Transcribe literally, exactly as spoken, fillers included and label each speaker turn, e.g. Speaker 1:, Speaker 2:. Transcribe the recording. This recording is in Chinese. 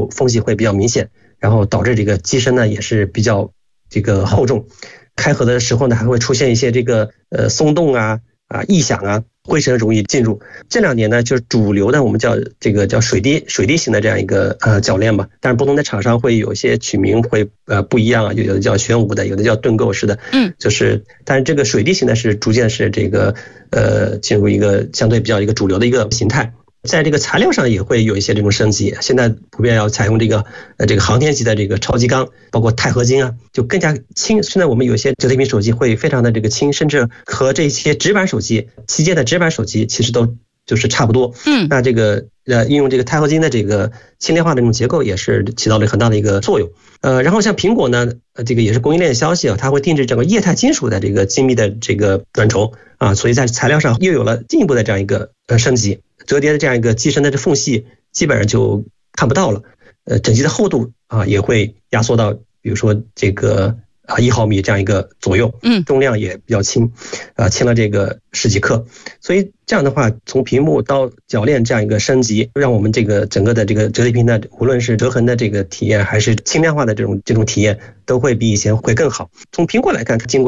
Speaker 1: 就缝隙会比较明显，然后导致这个机身呢也是比较这个厚重，开合的时候呢还会出现一些这个呃松动啊啊异响啊，灰尘容易进入。这两年呢就是主流的我们叫这个叫水滴水滴型的这样一个呃铰链吧，但是不同的厂商会有些取名会呃不一样啊，有的叫玄武的，有的叫盾构式的，
Speaker 2: 嗯，
Speaker 1: 就是但是这个水滴型的是逐渐是这个呃进入一个相对比较一个主流的一个形态。在这个材料上也会有一些这种升级，现在普遍要采用这个呃这个航天级的这个超级钢，包括钛合金啊，就更加轻。现在我们有些折叠屏手机会非常的这个轻，甚至和这些直板手机旗舰的直板手机其实都就是差不多。
Speaker 2: 嗯，
Speaker 1: 那这个呃应用这个钛合金的这个轻量化的这种结构也是起到了很大的一个作用。呃，然后像苹果呢，呃这个也是供应链消息啊，它会定制整个液态金属的这个精密的这个软轴啊，所以在材料上又有了进一步的这样一个呃升级。折叠的这样一个机身的这缝隙基本上就看不到了，呃，整机的厚度啊也会压缩到，比如说这个啊一毫米这样一个左右，
Speaker 2: 嗯，
Speaker 1: 重量也比较轻，啊轻了这个十几克，所以这样的话，从屏幕到铰链这样一个升级，让我们这个整个的这个折叠屏的，无论是折痕的这个体验，还是轻量化的这种这种体验，都会比以前会更好。从苹果来看，它经过